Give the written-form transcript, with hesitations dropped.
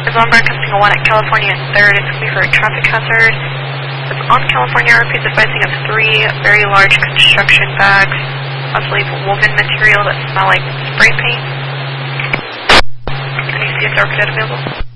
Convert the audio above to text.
There's one broadcasting a 1 at California and 3rd. It's going to be for a traffic hazard. It's on California. Repeats advising of 3 very large construction bags, possibly woven material that smell like spray paint. Any CSR cadet available?